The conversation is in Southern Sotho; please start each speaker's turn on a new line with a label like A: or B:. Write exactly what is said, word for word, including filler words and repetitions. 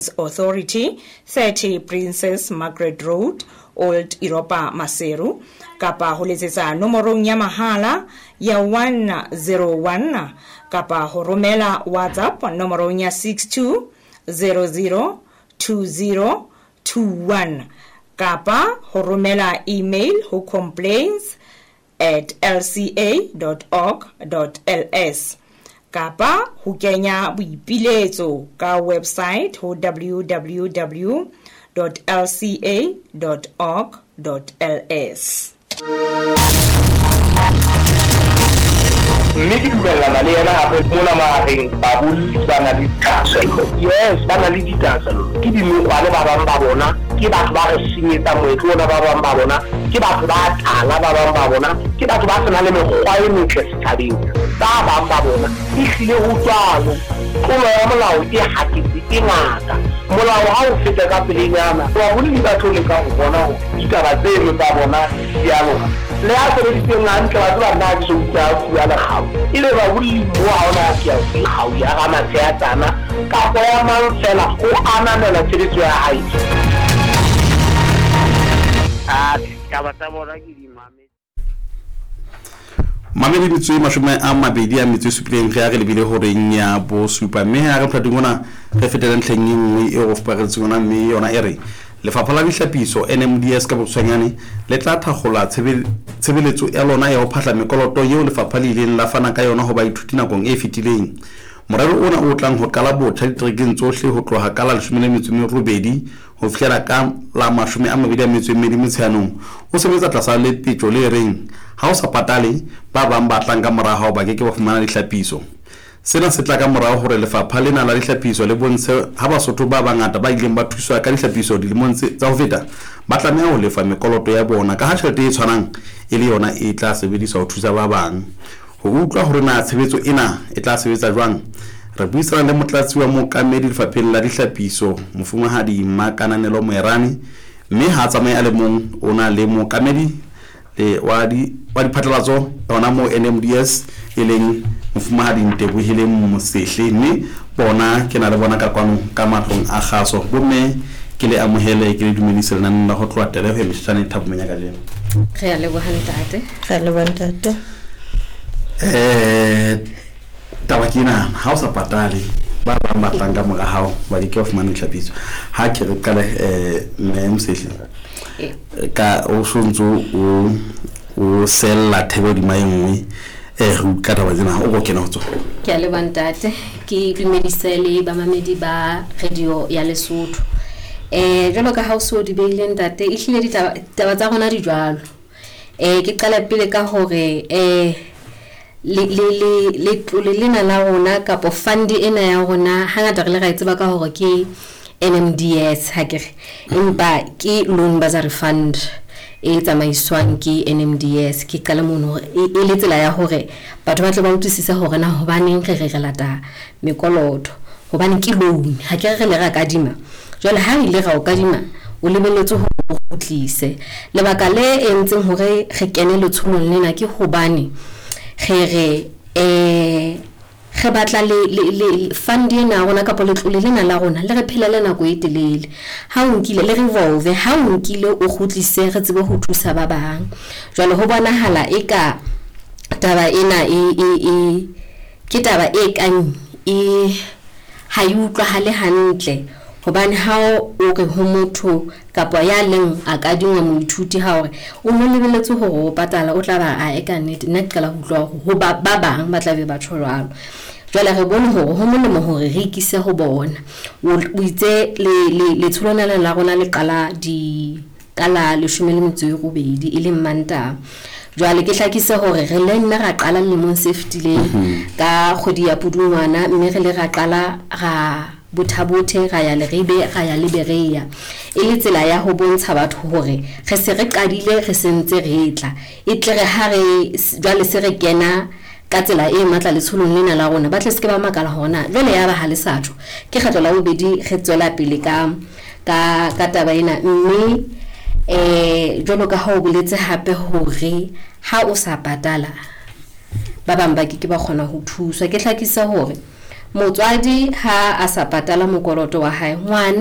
A: Authority, thirty Princess Margaret Road, Old Europa Maseru, kapa ho letsetsa nomorong ya mahala ya one zero one, kapa ho romela WhatsApp nomorong ya six two zero zero two zero two one, kapa ho romela email ho complaints at l c a dot org dot l s, kapa ho kenya boipiletso ka website ho w w w dot l c a dot org dot l s.
B: Mme ke dumellana le yena hape mona mahareng babulli ba na le ditahlelo. Yes, ba na le ditahlelo. Ke dinokwane ba bang ba bona, ke batho ba re senyetsa moetlo ona ba bang ba bona, ke batho ba tala ba bang ba bona, ke batho ba sena le mekgwa e metle setjhabeng. Ba bang ba bona ehlile ho tswalo tlolo ya molao e haketse e ngata. Molao ha o feta ka pelenyana wa bolli ba tlole ka ho bona ho ditaba tseno tsa bona ya lona le ha re di teng hantle ba tla nna di so tsa ya le gago ile ba bolli mo ha ona ya ke gago ya ga matsaya tsana ka go ya mang fela go ananela tshebetso ya hae. Ah, ka ba tsa bona ke di mame
C: Mamedi mitswe mashome a mabedi a mitswe supileng ge a re lebile hore nya bo supa mme ha re phating ona re fetela ntlheng e nngwe e of paretseng ona mme yona e re lefapha la dihlapiso N M D S ka botswanyane le tla thakgola tshebeletso ya lona ya ho phahla mekoloto yeo lefapha le ileng la fana ka yona ho ba ithuti nakong e fetileng. Morero ona o tlang ho qala botjha diterekeng tsohle ho tloha ka la leshome le metso e robedi ho fihlela ka la mashome a mabedi a metso e mmedi Motsheanong. O sebetsa tlasa le petjo le reng ha o sa patale ba bang ba tlang ka morao ba ke ke ba fumana dihlapiso. Sena se tla ka morao hore lefapha lena la dihlapiso le bontshe ha Basotho ba bangata ba ileng ba thuswa ka dihlapiso dilemong tsa ho feta ba tlameha ho lefa mekoloto ya bona ka ha tjhelete e tshwanang e le yona e tla sebediswa ho thusa ba bang. Ho utlwa hore na tshebetso ena e tla sebetsa jwang re buisana le motlatsi wa mookamedi lefapheng la dihlapiso Mofumahadi Makananelo Moerane mme ha tsamaya a le mong ona le mookamedi le wa di wa diphatlalatso ona mo N M D S e leng Mofumahadi Ntebohile Mosehle mme bona ke na le bona ka kwano ka matlong a kgaso bomme ke le amohele ke le dumedise le nna go tloa tele ho mishane thapomenya ka lena
D: re a le bohantate
A: re a le bohantate
C: eh tawakina ha o sa patale ba ba matlang ka mora hao ba di ke of man dihlapiso ha ke re kale eh mme Mosehle ka o sontso o o sella thebo di maengwe eh ho ka taba tsena o go kena ho tsona
D: ke a le bantate ke dumedise le ba mamedi ba radio ya Lesotho eh jalo ka house o di beileng ntate e hlile ditaba tsa rona di jwalo eh ke qala pele ka hore eh le le le le tlole lena la rona kapo fund ena ya rona hangata re le ga itseba ka hore ke N M D S ha ke empa ke loan bursary fund e tsamaiswang ke N M D S ke kala mono e le tsela ya hore batho ba tle ba utlwisisa hore na hobaneng re re re lata mekoloto hobane ke loan ha ke re le ra kadima jwale ha ile ga o kadima o lebelletse ho utlise lebaka le entseng hore re kene letsholong lena ke hobane re re eh re batla le le fund ena rona ka poletlole lena la rona le re phela lena go etelele ha o nkile le revolve ha o nkile o khutlise re tsebe ho thusa ba bang jwale ho bonahala eka taba ena e e ke taba e kang e ha e utlwahale hantle hobane ha o re ho motho kapo ya leng a ka dingwa moithuti ha hore o no lebeletse hore o patala o tla ba a eka net net kala ho tloa ho ba bang ba tla be ba tshwarwa jwale re bone hore ho molemo hore re ikise ho bona o itse le le tsholona la rona le qala di kala le leshome le metso e robedi e leng Mantaha jwale ke hlakise hore re le nna ra qala le mon safety le ka kgodi ya Pudungwana mme re le ra qala ra bothabothe ga ya le rebe ga ya libereya e le tsela ya ho bontsha batho hore re se re qadile re sentse re tla e tle re ha re jwale se re kena ka tsela e matla le tsholong lena la rona ba tle se ke ba makala hona jwale ya ba ha le satho ke kgatlo la bobedi re tswela pele ka ka ka taba ena mme eh jwalo ka ha o boletse hape hore ha o sa patala ba bang ba ke ba kgona ho thuswa ke hlakisa hore motswadi ha a sa patala mokoloto wa hae ngwana